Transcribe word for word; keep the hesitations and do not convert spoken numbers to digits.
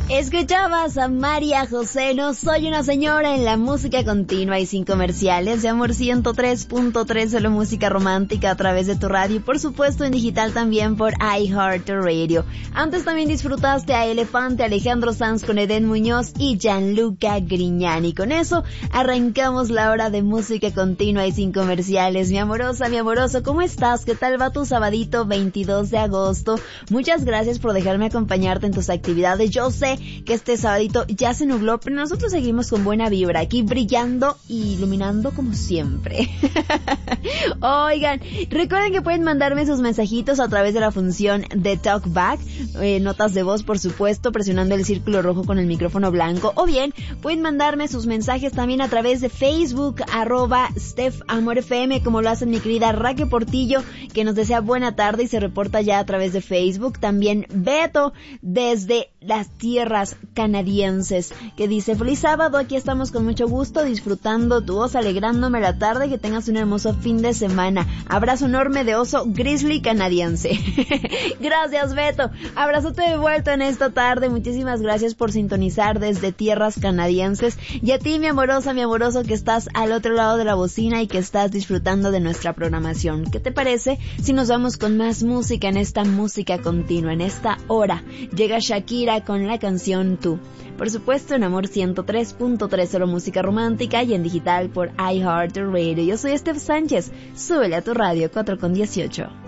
Escuchabas a María José, No Soy Una Señora, en la música continua y sin comerciales de Amor ciento tres punto tres, solo música romántica a través de tu radio y por supuesto en digital también por iHeartRadio. Antes también disfrutaste a Elefante, Alejandro Sanz con Eden Muñoz y Gianluca Grignani. Con eso arrancamos la hora de música continua y sin comerciales. Mi amorosa, mi amoroso, ¿cómo estás? ¿Qué tal va tu sabadito veintidós de agosto? Muchas gracias por dejarme acompañarte en tus actividades. Yo sé que este sabadito ya se nubló, pero nosotros seguimos con buena vibra, aquí brillando y iluminando como siempre. Oigan, recuerden que pueden mandarme sus mensajitos a través de la función de Talkback, eh, notas de voz por supuesto, presionando el círculo rojo con el micrófono blanco, o bien pueden mandarme sus mensajes también a través de Facebook, arroba Steph Amor F M, como lo hace mi querida Raquel Portillo, que nos desea buena tarde y se reporta ya a través de Facebook. También Beto, desde las tierras canadienses, que dice: feliz sábado, aquí estamos con mucho gusto, disfrutando tu voz, alegrándome la tarde, que tengas un hermoso fin de semana. Abrazo enorme de oso grizzly canadiense. Gracias, Beto. Abrazote de vuelta en esta tarde. Muchísimas gracias por sintonizar desde tierras canadienses. Y a ti, mi amorosa, mi amoroso, que estás al otro lado de la bocina y que estás disfrutando de nuestra programación. ¿Qué te parece si nos vamos con más música en esta música continua, en esta hora? Llega Shakira con la canción Tú. Por supuesto en Amor ciento tres punto tres, solo música romántica y en digital por iHeartRadio. Yo soy Steph Sánchez. Súbele a tu radio cuatro con dieciocho.